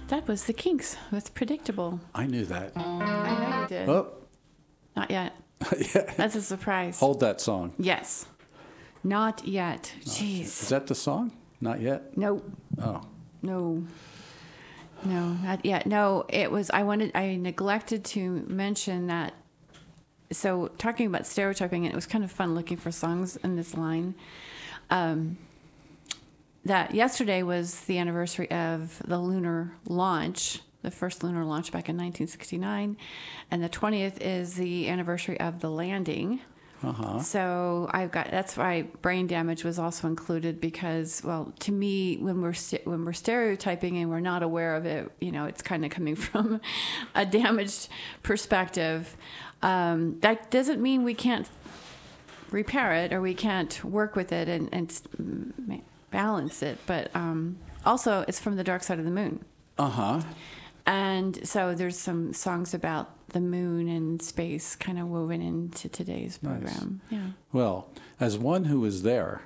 That was the Kinks with Predictable. I knew that. I know you did. Oh, Not yet. yeah. That's a surprise. Hold that song. Yes. Not yet. Jeez. Is that the song? Not yet? No. Oh. No. No, not yet. No, it was, I neglected to mention that. So talking about stereotyping, it was kind of fun looking for songs in this line. That yesterday was the anniversary of the lunar launch, the first lunar launch back in 1969, and the 20th is the anniversary of the landing. Uh-huh. So that's why brain damage was also included because, well, to me, when we're stereotyping and we're not aware of it, it's kind of coming from a damaged perspective. That doesn't mean we can't repair it or we can't work with it and balance it, but also it's from the dark side of the moon. Uh-huh. And so there's some songs about the moon and space kind of woven into today's program. Nice. Yeah. Well, as one who was there,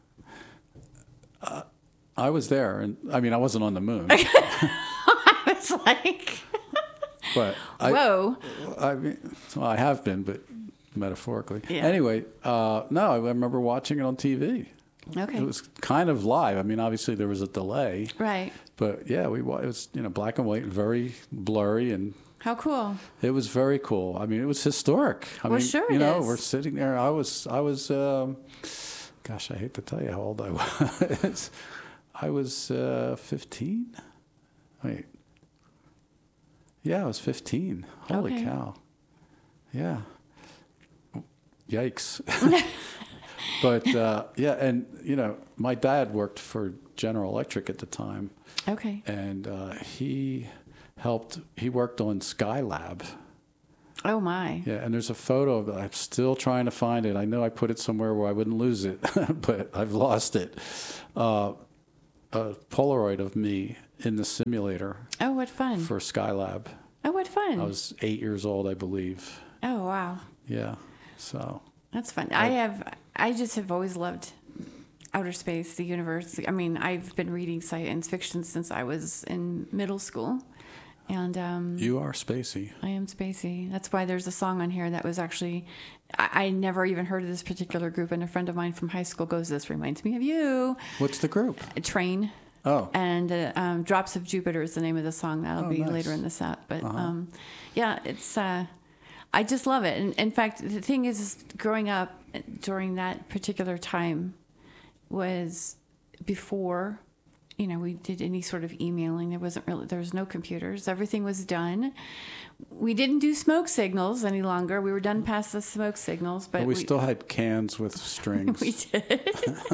I was there, and I mean, I wasn't on the moon. I was like, but whoa. I mean, well, I have been, but metaphorically. Yeah. Anyway, no, I remember watching it on TV. Okay. It was kind of live. I mean, obviously there was a delay. Right. But yeah, it was black and white and very blurry, and How cool. it was very cool. I mean, it was historic. I mean, Sure it is. we're sitting there. I was gosh, I hate to tell you how old I was. I was 15. Wait. Yeah, I was 15. Holy Okay. cow. Yeah. Yikes. But yeah, and my dad worked for General Electric at the time. Okay. And he worked on Skylab. Oh my. Yeah, and there's a photo of it. I'm still trying to find it. I know I put it somewhere where I wouldn't lose it, but I've lost it. A Polaroid of me in the simulator Oh, what fun. for Skylab. Oh, what fun. I was 8 years old, I believe. Oh, wow. Yeah, so. That's fun. I just have always loved outer space, the universe. I mean, I've been reading science fiction since I was in middle school. And You are spacey. I am spacey. That's why there's a song on here that was actually, I never even heard of this particular group, and a friend of mine from high school goes, "This reminds me of you." What's the group? Train. Oh. And Drops of Jupiter is the name of the song. That'll be nice. later in the set. But yeah, it's, I just love it. And in fact, the thing is growing up during that particular time was before, we did any sort of emailing. There was no computers. Everything was done. We didn't do smoke signals any longer. We were done past the smoke signals, but we still had cans with strings. we did.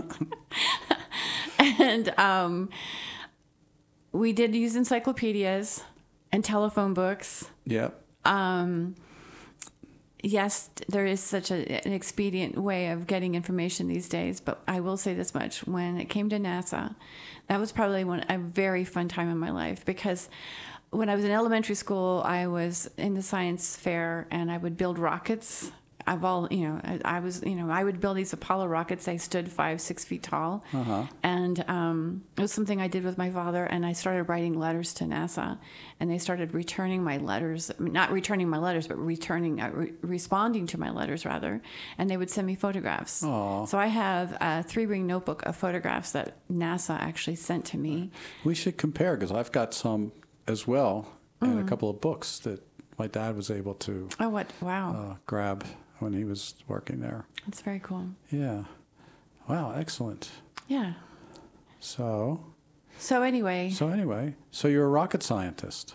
And we did use encyclopedias and telephone books. Yep. Yes, there is such an expedient way of getting information these days, but I will say this much. When it came to NASA, that was probably a very fun time in my life, because when I was in elementary school, I was in the science fair and I would build rockets. I would build these Apollo rockets. They stood 5-6 feet tall. Uh-huh. And it was something I did with my father, and I started writing letters to NASA, and they started returning my letters, not returning my letters, but responding to my letters rather, and they would send me photographs. Aww. So I have a 3-ring notebook of photographs that NASA actually sent to me. We should compare, because I've got some as well, and a couple of books that my dad was able to Wow. grab when he was working there. That's very cool. Yeah. Wow, excellent. Yeah. So anyway. So you're a rocket scientist.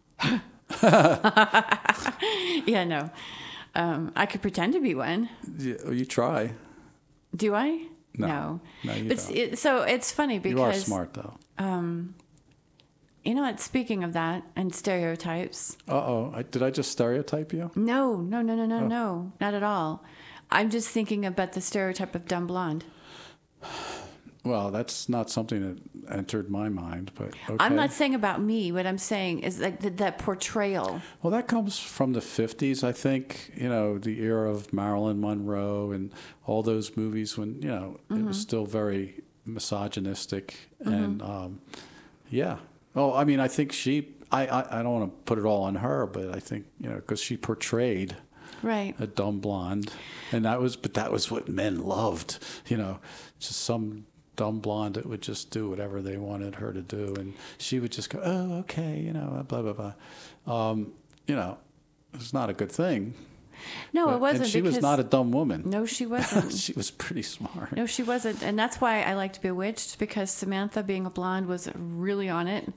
Yeah, no. I could pretend to be one. You try. Do I? No. No, you But don't. so it's funny because... You are smart, though. You know what? Speaking of that and stereotypes... Uh-oh. Did I just stereotype you? No, not at all. I'm just thinking about the stereotype of dumb blonde. Well, that's not something that entered my mind, but okay. I'm not saying about me. What I'm saying is like that portrayal. Well, that comes from the 50s, I think, the era of Marilyn Monroe and all those movies when, it was still very misogynistic. And, yeah, Oh, I mean, I think I don't want to put it all on her, but I think, because she portrayed Right. a dumb blonde, and that was what men loved, just some dumb blonde that would just do whatever they wanted her to do, and she would just go, oh, okay, blah blah blah. It's not a good thing. No, it wasn't. And she was not a dumb woman. No, she wasn't. She was pretty smart. No, she wasn't. And that's why I liked Bewitched, because Samantha, being a blonde, was really on it.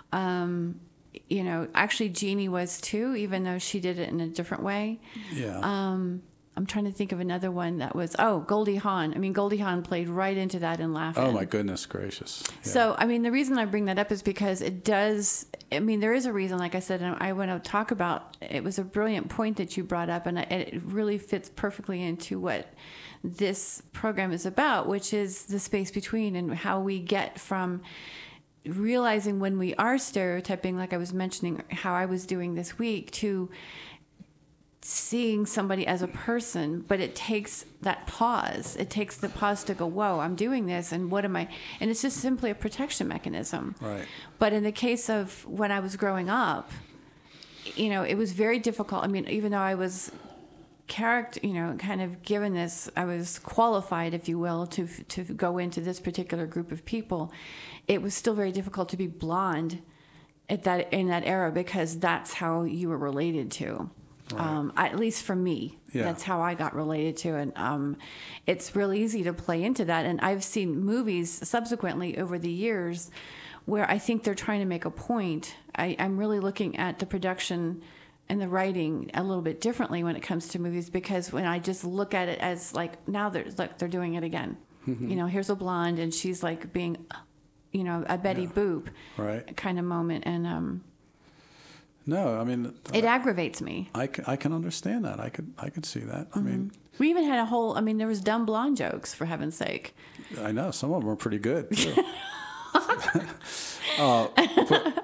Actually Jeannie was too, even though she did it in a different way. Yeah. I'm trying to think of another one that was, Goldie Hawn. I mean, Goldie Hawn played right into that in Laugh-In. Oh, my goodness gracious. Yeah. So, I mean, the reason I bring that up is because it does, there is a reason, like I said, and I want to talk about, it was a brilliant point that you brought up, and it really fits perfectly into what this program is about, which is the space between, and how we get from realizing when we are stereotyping, like I was mentioning how I was doing this week, to seeing somebody as a person. But it takes that pause. It takes the pause to go, whoa, I'm doing this, and what am I? And it's just simply a protection mechanism. Right. But in the case of when I was growing up, it was very difficult. I mean, even though I was kind of given this, I was qualified, if you will, to go into this particular group of people, it was still very difficult to be blonde in that era, because that's how you were related to. Right. At least for me, that's how I got related to it. It's real easy to play into that. And I've seen movies subsequently over the years where I think they're trying to make a point. I'm really looking at the production and the writing a little bit differently when it comes to movies, because when I just look at it as like, now they're doing it again. Mm-hmm. Here's a blonde and she's like being, a Betty Boop kind of moment. And no, I mean, it aggravates me. I can understand that. I could see that. Mm-hmm. I mean, we even had there was dumb blonde jokes, for heaven's sake. I know some of them were pretty good too.